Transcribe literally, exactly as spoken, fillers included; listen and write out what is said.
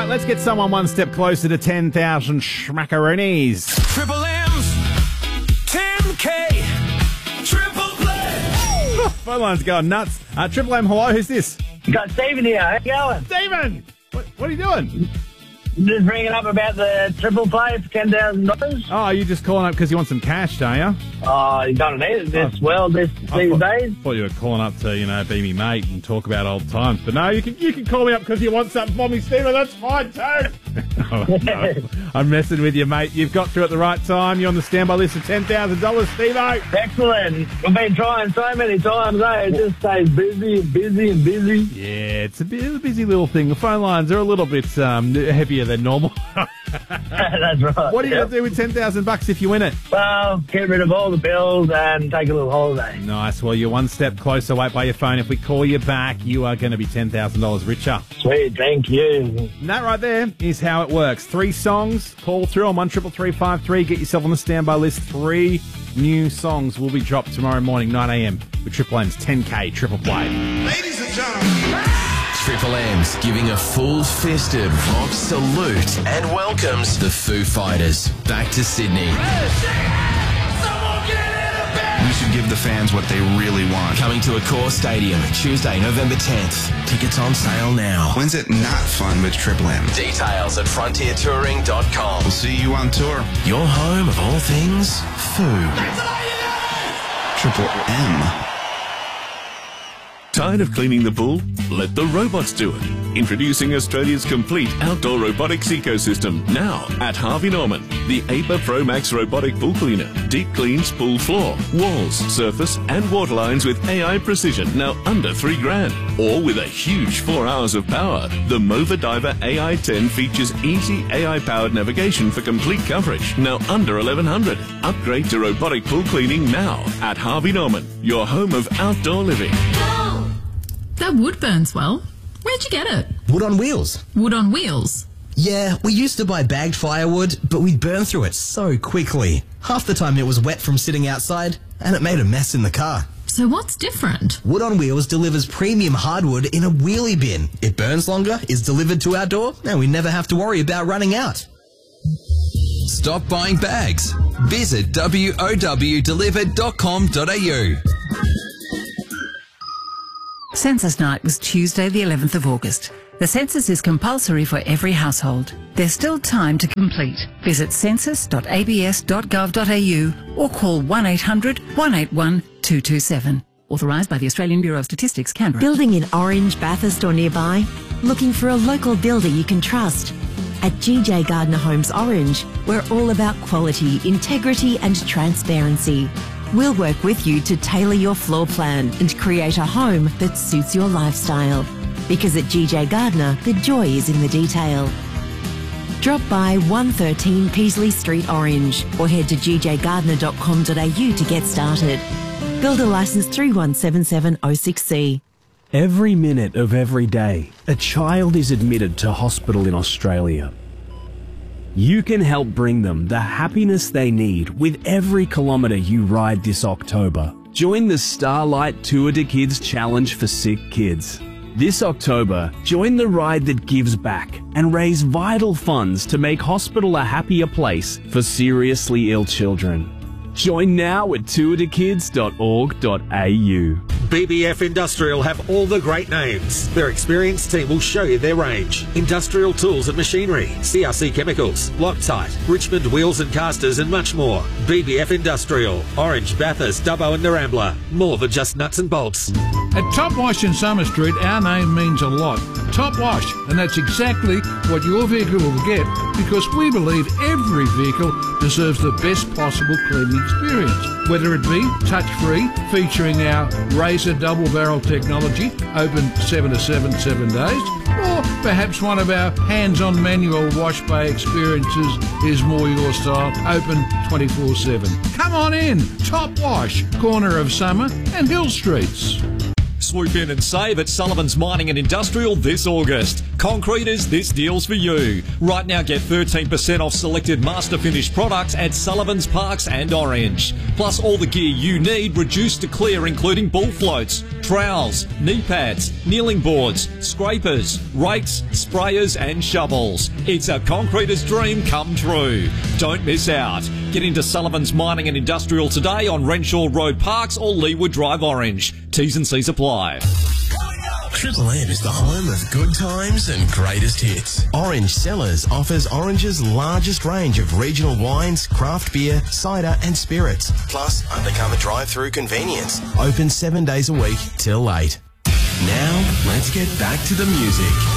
right, let's get someone one step closer to ten thousand schmackaroonies. Triple M's, ten K, triple play. Phone line's going nuts. Uh, Triple M, hello, who's this? You got Stephen here. How you going? Stephen! What, what are you doing? Just ringing up about the triple play for ten thousand dollars. Oh, you just calling up because you want some cash, don't you? Oh, you don't need it this Oh. well this, I these thought, days. thought you were calling up to, you know, be me mate and talk about old times. But no, you can you can call me up because you want something from me, Stephen. That's fine too. oh, no. I'm messing with you, mate. You've got through at the right time. You're on the standby list of ten thousand dollars, Steve-O. Excellent. We've been trying so many times, eh? It just stays busy and busy and busy. Yeah, it's a bit of a busy little thing. The phone lines are a little bit um, heavier than normal. That's right. What are you Yep. going to do with ten thousand bucks if you win it? Well, get rid of all the bills and take a little holiday. Nice. Well, you're one step closer. Wait by your phone. If we call you back, you are going to be ten thousand dollars richer. Sweet, thank you. And that right there is how it works. Three songs, call through on one triple three five three. Get yourself on the standby list. Three new songs will be dropped tomorrow morning, nine a.m. with Triple M's ten K triple play. Ladies and gentlemen, Triple M's giving a full-fisted rock salute and welcomes the Foo Fighters back to Sydney. We should give the fans what they really want. Coming to Accor Stadium Tuesday, November tenth. Tickets on sale now. When's it not fun with Triple M? Details at frontier touring dot com. We'll see you on tour. Your home of all things Foo. Triple M. Tired of cleaning the pool? Let the robots do it. Introducing Australia's complete outdoor robotics ecosystem now at Harvey Norman. The A P A Pro Max robotic pool cleaner. Deep cleans pool floor, walls, surface and water lines with A I precision now under three grand. Or with a huge four hours of power. The Mova Diver A I ten features easy A I powered navigation for complete coverage. Now under eleven hundred. Upgrade to robotic pool cleaning now at Harvey Norman. Your home of outdoor living. That wood burns well. Where'd you get it? Wood on wheels. Wood on wheels? Yeah, we used to buy bagged firewood, but we'd burn through it so quickly. Half the time it was wet from sitting outside, and it made a mess in the car. So what's different? Wood on Wheels delivers premium hardwood in a wheelie bin. It burns longer, is delivered to our door, and we never have to worry about running out. Stop buying bags. Visit w o w delivered dot com dot a u. Census night was Tuesday the eleventh of August. The census is compulsory for every household. There's still time to complete. Visit census dot a b s dot gov dot a u or call one eight hundred, one eight one, two two seven. Authorised by the Australian Bureau of Statistics, Canberra. Building in Orange, Bathurst or nearby? Looking for a local builder you can trust? At G J Gardner Homes Orange, we're all about quality, integrity and transparency. We'll work with you to tailor your floor plan and create a home that suits your lifestyle. Because at G J Gardner, the joy is in the detail. Drop by one thirteen Peasley Street, Orange, or head to g j gardner dot com dot a u to get started. Builder licence three one seven seven oh six C. Every minute of every day, a child is admitted to hospital in Australia. You can help bring them the happiness they need with every kilometre you ride this October. Join the Starlight Tour de Kids Challenge for sick kids. This October, join the ride that gives back and raise vital funds to make hospital a happier place for seriously ill children. Join now at tour de kids dot org dot a u. B B F Industrial have all the great names. Their experienced team will show you their range. Industrial tools and machinery, C R C chemicals, Loctite, Richmond wheels and casters and much more. B B F Industrial, Orange, Bathurst, Dubbo and Narambla. More than just nuts and bolts. At Top Wash in Summer Street, our name means a lot. Top Wash, and that's exactly what your vehicle will get because we believe every vehicle deserves the best possible cleaning experience. Whether it be touch-free, featuring our Razor double-barrel technology, open seven to seven, seven days, or perhaps one of our hands-on manual wash bay experiences is more your style, open twenty-four seven. Come on in, Top Wash, corner of Summer and Hill Streets. Swoop in and save at Sullivan's Mining and Industrial this August. Concreters, this deal's for you. Right now, get thirteen percent off selected Master Finish products at Sullivan's, Parks and Orange. Plus all the gear you need reduced to clear, including bull floats, trowels, knee pads, kneeling boards, scrapers, rakes, sprayers and shovels. It's a concreter's dream come true. Don't miss out. Get into Sullivan's Mining and Industrial today on Renshaw Road, Parks or Leewood Drive, Orange. T's and C's apply. Triple M is the home of good times and greatest hits. Orange Cellars offers Orange's largest range of regional wines, craft beer, cider and spirits, plus undercover drive-through convenience. Open seven days a week till eight. Now, let's get back to the music.